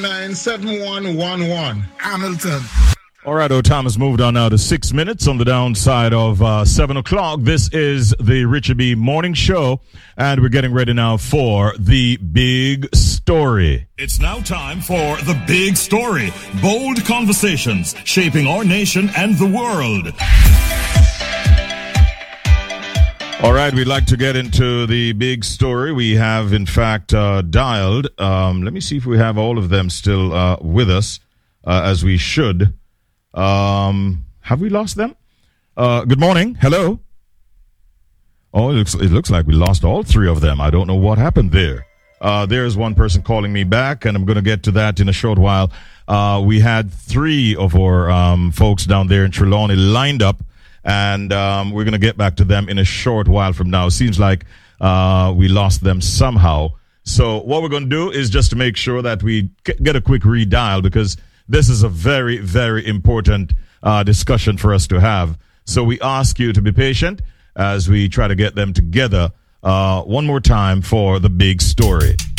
97111. Hamilton. All right, time has moved on now to 6 minutes on the downside of 7 o'clock. This is the Richard B. Morning Show, and we're getting ready now for the big story. It's now time for the big story. Bold conversations shaping our nation and the world. All right, we'd like to get into the big story. We have, in fact, dialed. Let me see if we have all of them still with us, as we should. Have we lost them? Good morning. Hello. Oh, it looks like we lost all three of them. I don't know what happened there. There's one person calling me back, and I'm going to get to that in a short while. We had three of our folks down there in Trelawney lined up, and we're going to get back to them in a short while from now. Seems like we lost them somehow. So what we're going to do is just to make sure that we get a quick redial, because this is a very, very important discussion for us to have. So we ask you to be patient as we try to get them together one more time for the big story.